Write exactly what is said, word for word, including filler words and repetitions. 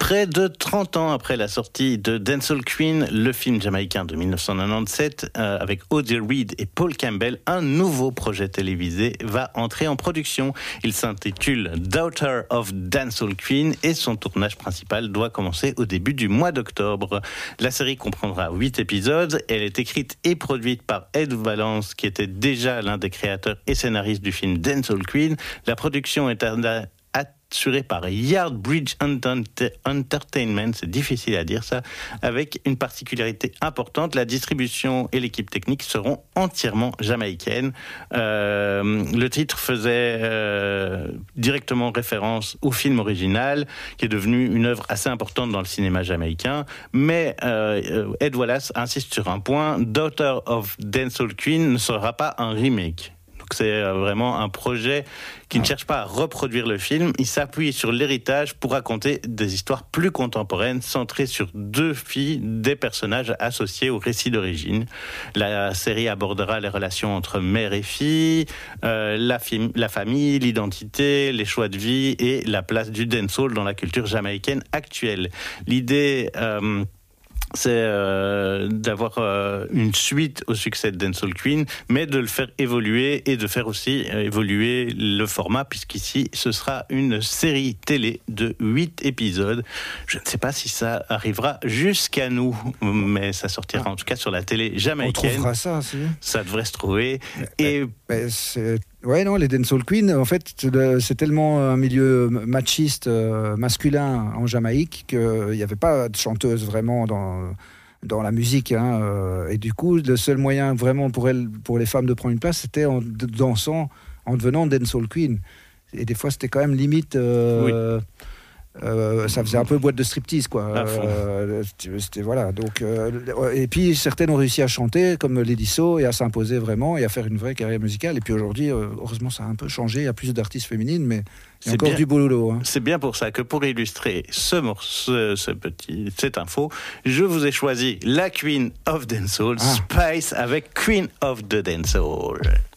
Près de trente ans après la sortie de Dancehall Queen, le film jamaïcain de dix-neuf cent quatre-vingt-dix-sept, euh, avec Audrey Reed et Paul Campbell, un nouveau projet télévisé va entrer en production. Il s'intitule Daughter of Dancehall Queen et son tournage principal doit commencer au début du mois d'octobre. La série comprendra huit épisodes. Elle est écrite et produite par Ed Valence, qui était déjà l'un des créateurs et scénaristes du film Dancehall Queen. La production est assuré par Yardbridge Entertainment, c'est difficile à dire ça, avec une particularité importante, la distribution et l'équipe technique seront entièrement jamaïcaines. Euh, le titre faisait euh, directement référence au film original, qui est devenu une œuvre assez importante dans le cinéma jamaïcain, mais euh, Ed Wallace insiste sur un point, Daughter of Dancehall Queen ne sera pas un remake. C'est vraiment un projet qui ne cherche pas à reproduire le film. Il s'appuie sur l'héritage pour raconter des histoires plus contemporaines, centrées sur deux filles, des personnages associés au récit d'origine. La série abordera les relations entre mère et fille, euh, la, fi- la famille, l'identité, les choix de vie et la place du dancehall dans la culture jamaïcaine actuelle. L'idée... Euh, c'est euh, d'avoir euh, une suite au succès de Dancehall Queen, mais de le faire évoluer et de faire aussi euh, évoluer le format, puisqu'ici, ce sera une série télé de huit épisodes. Je ne sais pas si ça arrivera jusqu'à nous, mais ça sortira en tout cas sur la télé jamaïcaine. On trouvera ça, si. Ça devrait se trouver. Et... Mais c'est... Ouais, non, les Dancehall Queen, en fait, c'est tellement un milieu machiste, euh, masculin en Jamaïque, qu'il n'y avait pas de chanteuse vraiment dans, dans la musique. Hein, euh, et du coup, le seul moyen vraiment pour, elles, pour les femmes de prendre une place, c'était en dansant, en devenant Dancehall Queen. Et des fois, c'était quand même limite... Euh, oui. Euh, ça faisait un peu boîte de striptease, quoi. Euh, c'était voilà. Donc, euh, et puis certaines ont réussi à chanter comme Lady So et à s'imposer vraiment et à faire une vraie carrière musicale. Et puis aujourd'hui, euh, heureusement, ça a un peu changé. Il y a plus d'artistes féminines, mais c'est encore bien, du boulot. Hein. C'est bien pour ça que pour illustrer ce morceau, ce, ce petit, cette info, je vous ai choisi la Queen of Dancehall, ah. Spice avec Queen of the Dancehall.